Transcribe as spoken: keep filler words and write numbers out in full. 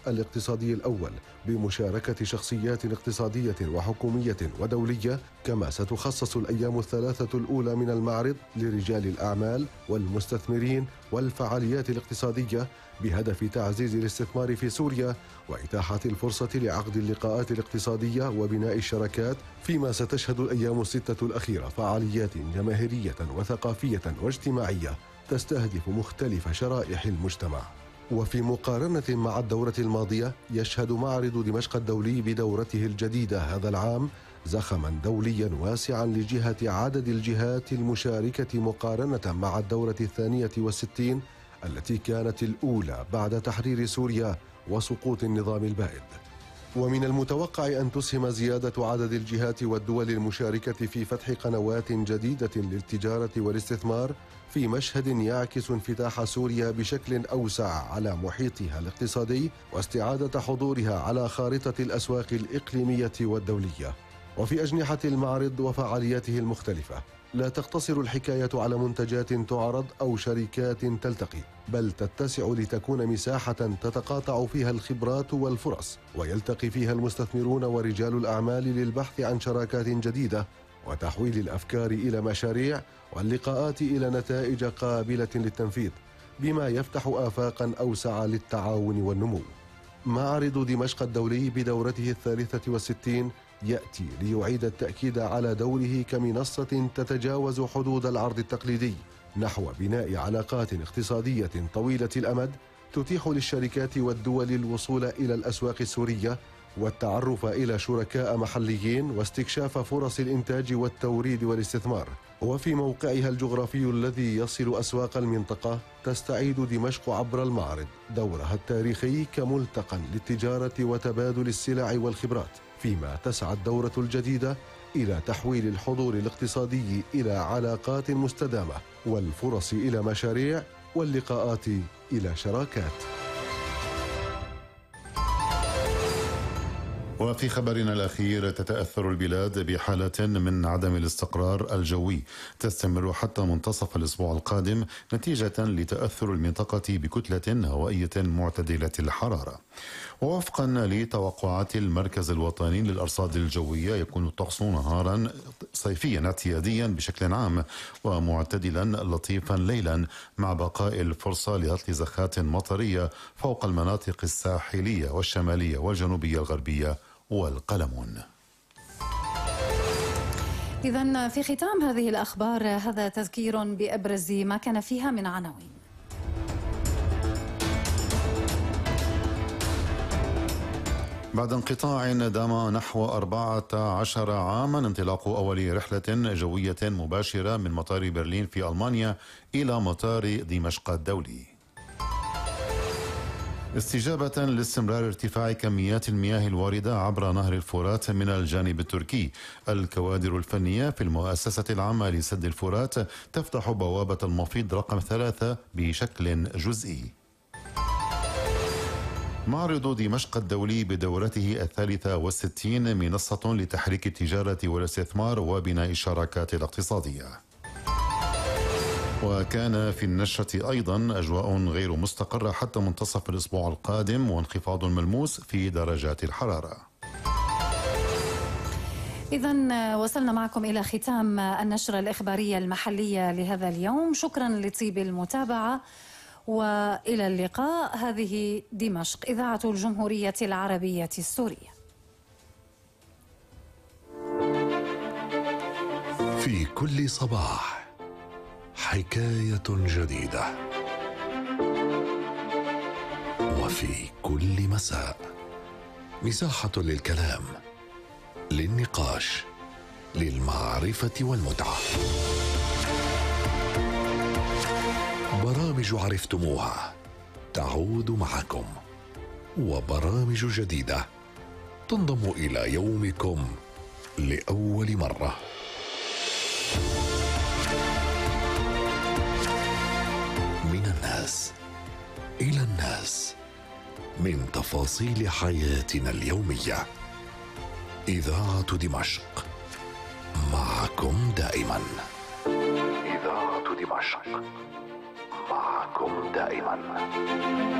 الاقتصادي الأول بمشاركة شخصيات اقتصادية وحكومية ودولية، كما ستخصص الأيام الثلاثة الأولى من المعرض لرجال الأعمال والمستثمرين والفعاليات الاقتصادية بهدف تعزيز الاستثمار في سوريا وإتاحة الفرصة لعقد اللقاءات الاقتصادية وبناء الشراكات، فيما ستشهد الأيام الستة الأخيرة فعاليات جماهيرية وثقافية واجتماعية تستهدف مختلف شرائح المجتمع. وفي مقارنة مع الدورة الماضية، يشهد معرض دمشق الدولي بدورته الجديدة هذا العام زخما دوليا واسعا لجهة عدد الجهات المشاركة مقارنة مع الدورة الثانية والستين التي كانت الأولى بعد تحرير سوريا وسقوط النظام البائد. ومن المتوقع أن تسهم زيادة عدد الجهات والدول المشاركة في فتح قنوات جديدة للتجارة والاستثمار في مشهد يعكس انفتاح سوريا بشكل أوسع على محيطها الاقتصادي واستعادة حضورها على خارطة الأسواق الإقليمية والدولية. وفي أجنحة المعرض وفعالياته المختلفة لا تقتصر الحكاية على منتجات تعرض أو شركات تلتقي، بل تتسع لتكون مساحة تتقاطع فيها الخبرات والفرص ويلتقي فيها المستثمرون ورجال الأعمال للبحث عن شراكات جديدة وتحويل الأفكار إلى مشاريع واللقاءات إلى نتائج قابلة للتنفيذ، بما يفتح آفاقا أوسع للتعاون والنمو. معرض دمشق الدولي بدورته الثالثة والستين يأتي ليعيد التأكيد على دوره كمنصة تتجاوز حدود العرض التقليدي نحو بناء علاقات اقتصادية طويلة الأمد تتيح للشركات والدول الوصول إلى الأسواق السورية والتعرف إلى شركاء محليين واستكشاف فرص الإنتاج والتوريد والاستثمار. وفي موقعها الجغرافي الذي يصل أسواق المنطقة، تستعيد دمشق عبر المعرض دورها التاريخي كملتقى للتجارة وتبادل السلع والخبرات، فيما تسعى الدورة الجديدة إلى تحويل الحضور الاقتصادي إلى علاقات مستدامة والفرص إلى مشاريع واللقاءات إلى شراكات. وفي خبرنا الأخير، تتأثر البلاد بحالة من عدم الاستقرار الجوي تستمر حتى منتصف الأسبوع القادم نتيجة لتأثر المنطقة بكتلة هوائية معتدلة الحرارة. ووفقا لتوقعات المركز الوطني للأرصاد الجوية، يكون الطقس نهارا صيفيا اعتياديا بشكل عام ومعتدلا لطيفا ليلا، مع بقاء الفرصة لهطل زخات مطرية فوق المناطق الساحلية والشمالية والجنوبية الغربية والقلمون. إذن في ختام هذه الأخبار هذا تذكير بأبرز ما كان فيها من عناوين. بعد انقطاع دام نحو أربعة عشر عاما، انطلاق أول رحلة جوية مباشرة من مطار برلين في ألمانيا إلى مطار دمشق الدولي. استجابة لاستمرار ارتفاع كميات المياه الواردة عبر نهر الفرات من الجانب التركي، الكوادر الفنية في المؤسسة العامة لسد الفرات تفتح بوابة المفيض رقم ثلاثة بشكل جزئي. معرض دمشق الدولي بدورته الثالثة والستين منصة لتحريك التجارة والاستثمار وبناء الشراكات الاقتصادية. وكان في النشرة أيضا أجواء غير مستقرة حتى منتصف الأسبوع القادم وانخفاض ملموس في درجات الحرارة. إذن وصلنا معكم إلى ختام النشرة الإخبارية المحلية لهذا اليوم. شكرا لطيب المتابعة وإلى اللقاء. هذه دمشق، إذاعة الجمهورية العربية السورية. في كل صباح حكاية جديدة، وفي كل مساء مساحة للكلام، للنقاش، للمعرفة والمتعة. برامج عرفتموها تعود معكم، وبرامج جديدة تنضم إلى يومكم لأول مرة. من الناس إلى الناس، من تفاصيل حياتنا اليومية. إذاعة دمشق، معكم دائما. إذاعة دمشق، معكم دائما.